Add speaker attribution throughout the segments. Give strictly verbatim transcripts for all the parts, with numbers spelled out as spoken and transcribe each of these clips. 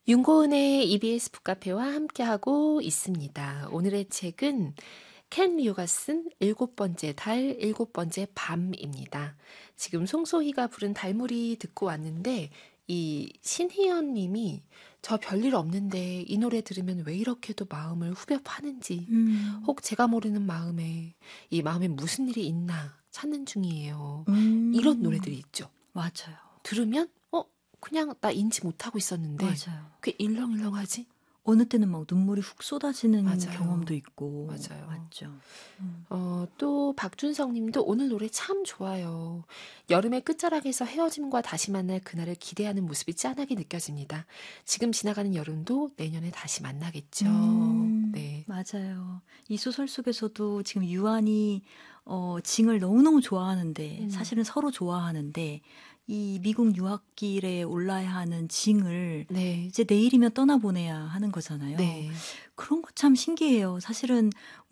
Speaker 1: 윤고은의 이비에스 북카페와 함께하고 있습니다. 오늘의 책은 켄 리오가 쓴 일곱 번째 달, 일곱 번째 밤입니다. 지금 송소희가 부른 달무리 듣고 왔는데 이 신희연 님이 저 별일 없는데 이 노래 들으면 왜 이렇게도 마음을 후벼 파는지
Speaker 2: 음.
Speaker 1: 혹 제가 모르는 마음에 이 마음에 무슨 일이 있나 찾는 중이에요.
Speaker 2: 음.
Speaker 1: 이런 노래들이 있죠.
Speaker 2: 맞아요.
Speaker 1: 들으면 어 그냥 나 인지 못하고 있었는데
Speaker 2: 맞아요.
Speaker 1: 꽤 일렁일렁하지?
Speaker 2: 어느 때는 막 눈물이 훅 쏟아지는
Speaker 1: 맞아요.
Speaker 2: 경험도 있고.
Speaker 1: 맞아요.
Speaker 2: 맞죠. 음.
Speaker 1: 어, 또 박준성 님도 오늘 노래 참 좋아요. 여름의 끝자락에서 헤어짐과 다시 만날 그날을 기대하는 모습이 짠하게 느껴집니다. 지금 지나가는 여름도 내년에 다시 만나겠죠.
Speaker 2: 음,
Speaker 1: 네.
Speaker 2: 맞아요. 이 소설 속에서도 지금 유한이 어, 징을 너무너무 좋아하는데
Speaker 1: 음.
Speaker 2: 사실은 서로 좋아하는데 이 미국 유학길에 올라야 하는 징을
Speaker 1: 네.
Speaker 2: 이제 내일이면 떠나보내야 하는 거잖아요.
Speaker 1: 네.
Speaker 2: 그런 거 참 신기해요. 사실은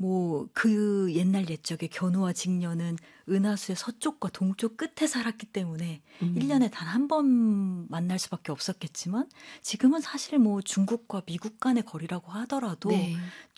Speaker 2: 뭐 그 옛날 옛적의 견우와 직녀는 은하수의 서쪽과 동쪽 끝에 살았기 때문에
Speaker 1: 음.
Speaker 2: 일 년에 단 한 번 만날 수밖에 없었겠지만 지금은 사실 뭐 중국과 미국 간의 거리라고 하더라도
Speaker 1: 네.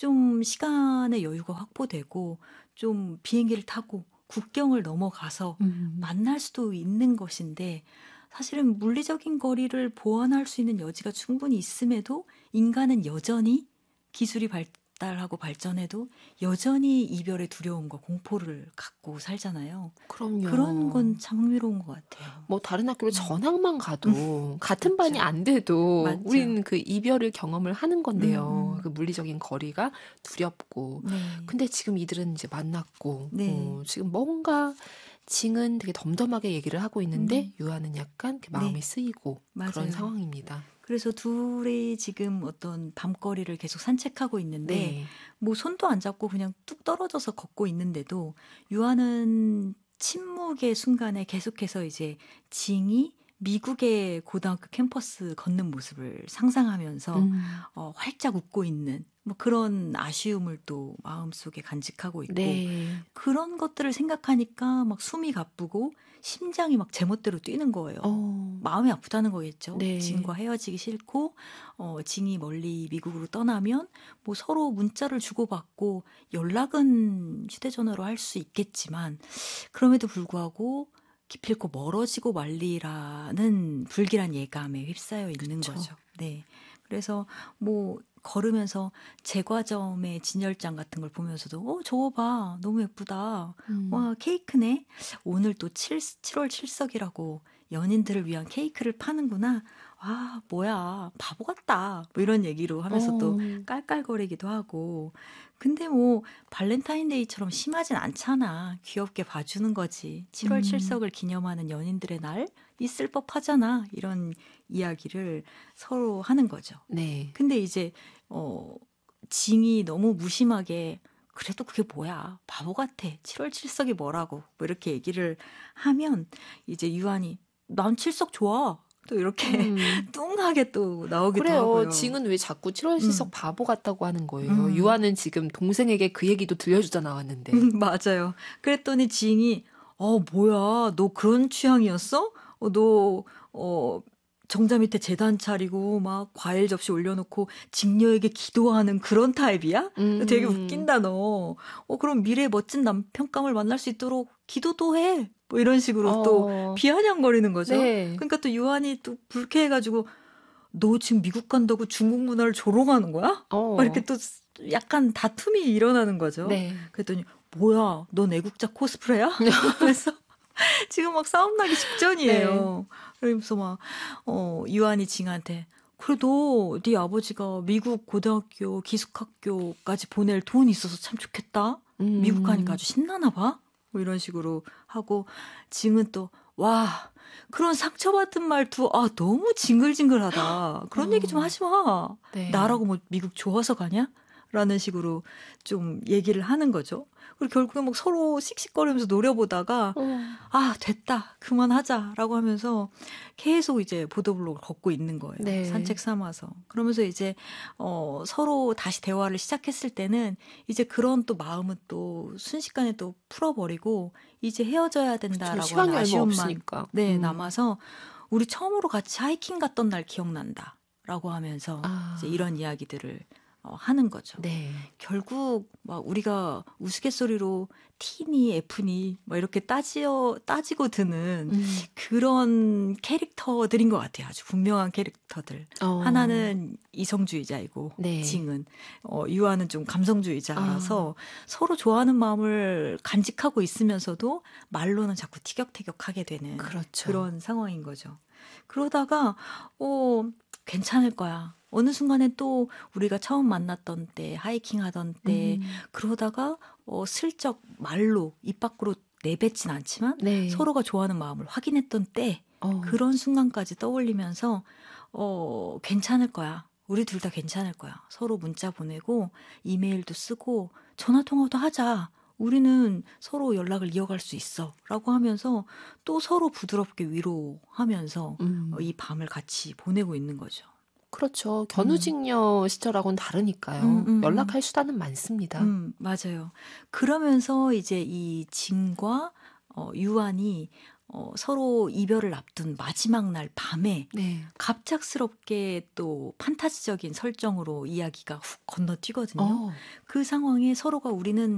Speaker 2: 좀 시간의 여유가 확보되고 좀 비행기를 타고 국경을 넘어가서
Speaker 1: 음.
Speaker 2: 만날 수도 있는 것인데 사실은 물리적인 거리를 보완할 수 있는 여지가 충분히 있음에도 인간은 여전히 기술이 발달하고 발전해도 여전히 이별의 두려움과 공포를 갖고 살잖아요.
Speaker 1: 그럼요.
Speaker 2: 그런 건 참 흥미로운 것 같아요.
Speaker 1: 뭐 다른 학교로 전학만 가도 같은
Speaker 2: 맞죠.
Speaker 1: 반이 안 돼도
Speaker 2: 맞죠.
Speaker 1: 우리는 그 이별을 경험을 하는 건데요.
Speaker 2: 음, 음.
Speaker 1: 그 물리적인 거리가 두렵고.
Speaker 2: 네.
Speaker 1: 근데 지금 이들은 이제 만났고
Speaker 2: 네.
Speaker 1: 어, 지금 뭔가 징은 되게 덤덤하게 얘기를 하고 있는데
Speaker 2: 음.
Speaker 1: 유아는 약간 그 마음이
Speaker 2: 네.
Speaker 1: 쓰이고
Speaker 2: 맞아요.
Speaker 1: 그런 상황입니다.
Speaker 2: 그래서 둘이 지금 어떤 밤거리를 계속 산책하고 있는데
Speaker 1: 네.
Speaker 2: 뭐 손도 안 잡고 그냥 뚝 떨어져서 걷고 있는데도 유아는 침묵의 순간에 계속해서 이제 징이 미국의 고등학교 캠퍼스 걷는 모습을 상상하면서
Speaker 1: 음.
Speaker 2: 어, 활짝 웃고 있는 뭐 그런 아쉬움을 또 마음속에 간직하고 있고
Speaker 1: 네.
Speaker 2: 그런 것들을 생각하니까 막 숨이 가쁘고 심장이 막 제멋대로 뛰는 거예요.
Speaker 1: 어.
Speaker 2: 마음이 아프다는 거겠죠.
Speaker 1: 네.
Speaker 2: 징과 헤어지기 싫고 어, 징이 멀리 미국으로 떠나면 뭐 서로 문자를 주고받고 연락은 휴대전화로 할 수 있겠지만 그럼에도 불구하고 기필코 멀어지고 말리라는 불길한 예감에 휩싸여 있는
Speaker 1: 그쵸.
Speaker 2: 거죠. 네. 그래서 뭐 걸으면서 제과점의 진열장 같은 걸 보면서도 어 저거 봐 너무 예쁘다.
Speaker 1: 음.
Speaker 2: 와 케이크네. 오늘 또 칠, 칠월 칠석이라고 연인들을 위한 케이크를 파는구나. 와 뭐야 바보 같다. 뭐 이런 얘기로 하면서 또
Speaker 1: 어.
Speaker 2: 깔깔거리기도 하고. 근데 뭐 발렌타인데이처럼 심하진 않잖아. 귀엽게 봐주는 거지. 칠월
Speaker 1: 음.
Speaker 2: 칠석을 기념하는 연인들의 날 있을 법하잖아. 이런 이야기를 서로 하는 거죠.
Speaker 1: 네.
Speaker 2: 근데 이제 어 징이 너무 무심하게 그래도 그게 뭐야 바보 같아 칠월 칠석이 뭐라고 뭐 이렇게 얘기를 하면 이제 유한이 난 칠석 좋아 또 이렇게
Speaker 1: 음.
Speaker 2: 뚱하게 또 나오기도
Speaker 1: 그래요.
Speaker 2: 하고요.
Speaker 1: 징은 왜 자꾸 칠월 칠석
Speaker 2: 음.
Speaker 1: 바보 같다고 하는 거예요.
Speaker 2: 음.
Speaker 1: 유아는 지금 동생에게 그 얘기도 들려주다 나왔는데.
Speaker 2: 음, 맞아요. 그랬더니 징이 어 뭐야 너 그런 취향이었어? 어, 너 어, 정자 밑에 재단 차리고 막 과일 접시 올려놓고 직녀에게 기도하는 그런 타입이야?
Speaker 1: 음.
Speaker 2: 되게 웃긴다 너. 어 그럼 미래의 멋진 남편감을 만날 수 있도록 기도도 해. 뭐 이런 식으로
Speaker 1: 어.
Speaker 2: 또 비아냥거리는 거죠.
Speaker 1: 네.
Speaker 2: 그러니까 또 유한이 또 불쾌해가지고 너 지금 미국 간다고 중국 문화를 조롱하는 거야?
Speaker 1: 어.
Speaker 2: 막 이렇게 또 약간 다툼이 일어나는 거죠.
Speaker 1: 네.
Speaker 2: 그랬더니 뭐야 넌 애국자 코스프레야? 그래서 지금 막 싸움 나기 직전이에요.
Speaker 1: 네.
Speaker 2: 그러면서 막 어, 유한이 징한테 그래도 네 아버지가 미국 고등학교 기숙학교까지 보낼 돈이 있어서 참 좋겠다.
Speaker 1: 음.
Speaker 2: 미국 가니까 아주 신나나 봐. 뭐 이런 식으로 하고 징은 또 와 그런 상처받은 말투 아 너무 징글징글하다. 그런
Speaker 1: 어.
Speaker 2: 얘기 좀 하지 마.
Speaker 1: 네.
Speaker 2: 나라고 뭐 미국 좋아서 가냐? 라는 식으로 좀 얘기를 하는 거죠. 그리고 결국에 막 서로 씩씩거리면서 노려보다가
Speaker 1: 어.
Speaker 2: 아 됐다 그만하자라고 하면서 계속 이제 보도블록을 걷고 있는 거예요.
Speaker 1: 네.
Speaker 2: 산책 삼아서. 그러면서 이제 어, 서로 다시 대화를 시작했을 때는 이제 그런 또 마음은 또 순식간에 또 풀어버리고 이제 헤어져야 된다라고
Speaker 1: 그쵸, 시간이
Speaker 2: 하는
Speaker 1: 얼마
Speaker 2: 아쉬움만
Speaker 1: 없으니까.
Speaker 2: 네
Speaker 1: 음.
Speaker 2: 남아서 우리 처음으로 같이 하이킹 갔던 날 기억난다. 라고 하면서
Speaker 1: 아.
Speaker 2: 이제 이런 이야기들을 어, 하는 거죠.
Speaker 1: 네.
Speaker 2: 결국 막 우리가 우스갯소리로 T니 F니 막 이렇게 따지어 따지고 드는
Speaker 1: 음.
Speaker 2: 그런 캐릭터들인 것 같아요. 아주 분명한 캐릭터들.
Speaker 1: 어.
Speaker 2: 하나는 이성주의자이고
Speaker 1: 네.
Speaker 2: 징은 어, 유아는 좀 감성주의자라서 서로 좋아하는 마음을 간직하고 있으면서도 말로는 자꾸 티격태격하게 되는
Speaker 1: 그렇죠.
Speaker 2: 그런 상황인 거죠. 그러다가 어, 괜찮을 거야. 어느 순간에 또 우리가 처음 만났던 때, 하이킹 하던 때,
Speaker 1: 음.
Speaker 2: 그러다가 어, 슬쩍 말로 입 밖으로 내뱉진 않지만
Speaker 1: 네.
Speaker 2: 서로가 좋아하는 마음을 확인했던 때,
Speaker 1: 어.
Speaker 2: 그런 순간까지 떠올리면서 어, 괜찮을 거야. 우리 둘 다 괜찮을 거야. 서로 문자 보내고 이메일도 쓰고 전화 통화도 하자. 우리는 서로 연락을 이어갈 수 있어. 라고 하면서 또 서로 부드럽게 위로하면서
Speaker 1: 음.
Speaker 2: 어, 이 밤을 같이 보내고 있는 거죠.
Speaker 1: 그렇죠. 견우직녀 시절하고는 다르니까요.
Speaker 2: 음, 음,
Speaker 1: 연락할 수단은 많습니다.
Speaker 2: 음, 맞아요. 그러면서 이제 이 진과 어, 유한이 어, 서로 이별을 앞둔 마지막 날 밤에
Speaker 1: 네.
Speaker 2: 갑작스럽게 또 판타지적인 설정으로 이야기가 훅 건너뛰거든요.
Speaker 1: 어.
Speaker 2: 그 상황에 서로가 우리는